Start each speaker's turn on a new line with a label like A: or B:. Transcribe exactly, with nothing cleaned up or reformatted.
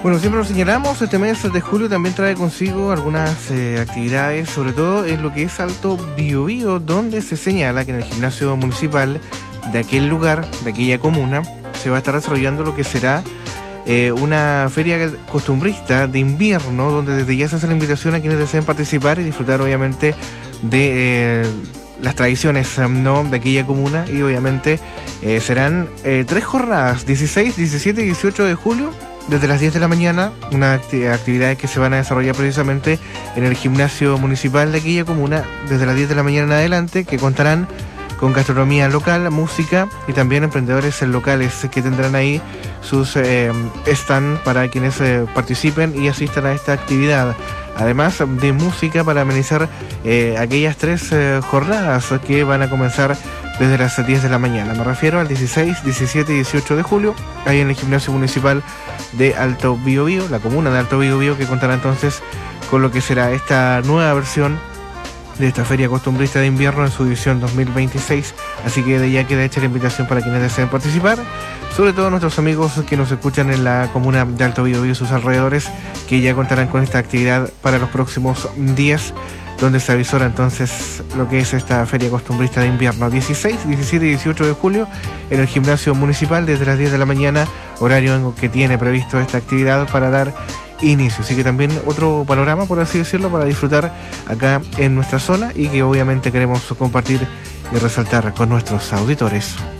A: Bueno, siempre lo señalamos, este mes de julio también trae consigo algunas eh, actividades, sobre todo en lo que es Alto Biobío, donde se señala que en el gimnasio municipal de aquel lugar, de aquella comuna, se va a estar desarrollando lo que será eh, una feria costumbrista de invierno, donde desde ya se hace la invitación a quienes deseen participar y disfrutar obviamente de eh, las tradiciones, ¿no?, de aquella comuna. Y obviamente eh, serán eh, tres jornadas, dieciséis, diecisiete y dieciocho de julio, desde las diez de la mañana, unas acti- actividades que se van a desarrollar precisamente en el gimnasio municipal de aquella comuna, desde las diez de la mañana en adelante, que contarán con gastronomía local, música y también emprendedores locales que tendrán ahí sus eh, stand para quienes eh, participen y asistan a esta actividad. Además de música para amenizar eh, aquellas tres eh, jornadas que van a comenzar desde las diez de la mañana. Me refiero al dieciséis, diecisiete y dieciocho de julio, ahí en el gimnasio municipal de Alto Biobío, la comuna de Alto Biobío, que contará entonces con lo que será esta nueva versión de esta feria costumbrista de invierno en su edición dos mil veintiséis. Así que de ya queda hecha la invitación para quienes deseen participar, sobre todo nuestros amigos que nos escuchan en la comuna de Alto Biobío y sus alrededores, que ya contarán con esta actividad para los próximos días, donde se avisora entonces lo que es esta feria costumbrista de invierno, dieciséis, diecisiete y dieciocho de julio, en el gimnasio municipal desde las diez de la mañana, horario en que tiene previsto esta actividad para dar inicio. Así que también otro panorama, por así decirlo, para disfrutar acá en nuestra zona y que obviamente queremos compartir y resaltar con nuestros auditores.